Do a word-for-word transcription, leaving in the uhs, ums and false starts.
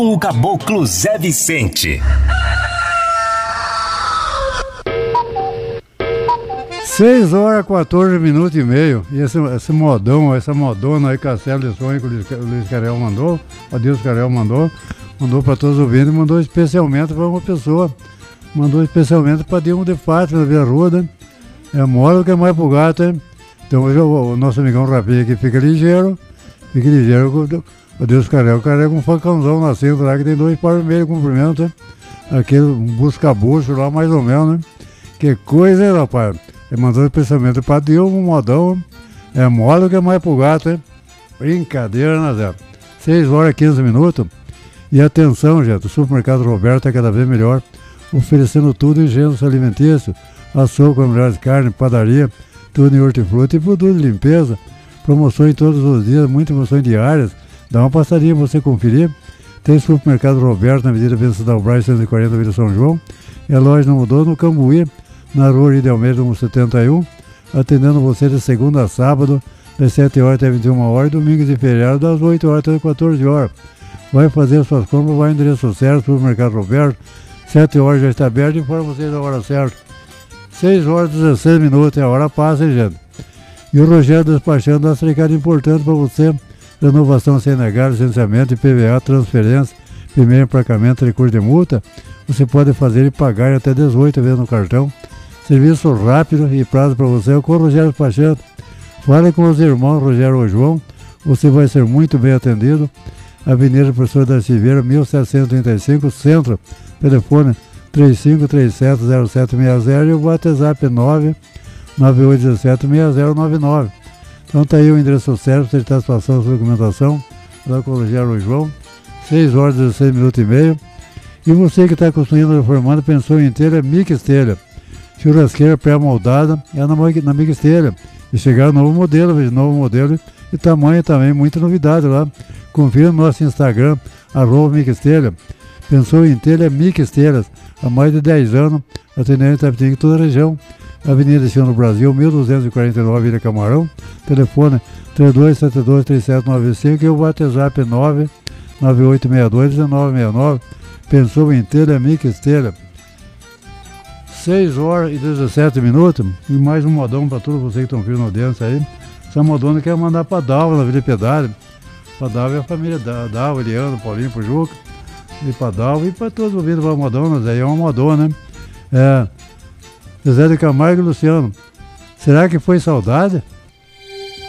O Caboclo Zé Vicente. seis horas, quatorze minutos e meio. E esse, esse modão, essa modona aí, Castelo de Sonho que o Luiz, o Luiz Carel mandou, o Deus Carel mandou, mandou para todos os ouvintes e mandou especialmente para uma pessoa. Mandou especialmente para Dilma de Pátria, na Vila Ruda. É mole que é mais pro gato, hein? Então hoje o, o nosso amigão Rapinha aqui fica ligeiro, fica ligeiro. O Deus Carel carrega um facãozão na cinta lá que tem dois pares e meio de comprimento, hein? Aquele um busca-bucho lá mais ou menos, né? Que coisa, hein, rapaz? Ele mandou especialmente para Dilma, um modão. É mole que é mais pro gato, hein? Brincadeira, né, Zé? seis horas e quinze minutos. E atenção, gente, o supermercado Roberto é cada vez melhor, oferecendo tudo em gêneros alimentícios, açougue, melhores de carne, padaria, tudo em hortifruti e produto de limpeza. Promoções todos os dias, muitas promoções diárias. Dá uma passadinha pra você conferir. Tem supermercado Roberto na Avenida Venceslau Braz, cento e quarenta, Vila São João. E a loja não mudou, no Cambuí, na Rua de Almeida, número setenta e um, atendendo você de segunda a sábado, das sete horas até vinte e uma horas, domingos e feriados, das oito horas até quatorze horas. Vai fazer suas compras, vai no endereço certo, supermercado Roberto, sete horas já está aberto, informa vocês a hora certa. seis horas e dezesseis minutos, é a hora passa, hein, gente? E o Rogério despachando dá um recado importante para você: renovação sem negar, licenciamento, I P V A, transferência, primeiro emplacamento, recurso de multa. Você pode fazer e pagar até dezoito vezes no cartão. Serviço rápido e prazo para você com o Rogério despachando. Fale com os irmãos Rogério ou João, você vai ser muito bem atendido. Avenida Professor Darcy Vieira, mil setecentos e trinta e cinco, Centro. Telefone três cinco três sete zero sete seis zero e o WhatsApp nove nove oito um sete seis zero nove nove. Então tá aí o endereço certo, você está a situação da sua documentação, lá com o Rogério João, seis horas e dezesseis minutos e meio. E você que está construindo, reformando, pensou em telha, Mix Telha. Churrasqueira pré-moldada é na, na Mix Telha. E chegaram novo modelo, novo modelo e tamanho também, muita novidade lá. Confira no nosso Instagram, arroba Mix Telha. Pensou em telha, Mix Telhas, há mais de dez anos, atendendo Itapetinga, toda a região. Avenida Chão Brasil, mil duzentos e quarenta e nove, Ilha Camarão. Telefone três dois sete dois três sete nove cinco e o WhatsApp nove nove oito seis dois um nove seis nove. Pensou em telha, Mix Telha. seis horas e dezessete minutos. E mais um modão para todos vocês que estão vindo na audiência aí. Essa modona quer mandar para Dalva, na Vila Pedalha. Para Dalva é a família da Dalva, Eliano, Paulinho, Pujuca. E para Dalva e para todos os ouvidos para modona, Zé. É uma modona, né? É. Zé de Camargo e Luciano. Será que foi saudade?